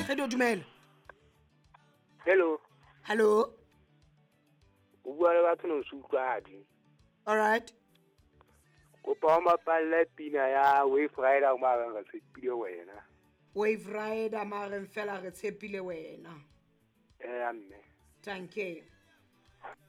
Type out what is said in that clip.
Rakgedo dumela. Hello. Hello. O bua le batho no sutlwadi. All right. Kopa o mapalle pina ya Wave Rider mara ga tshepile wena. Wave Rider mare fela re tshepile wena. Amme. Thank you.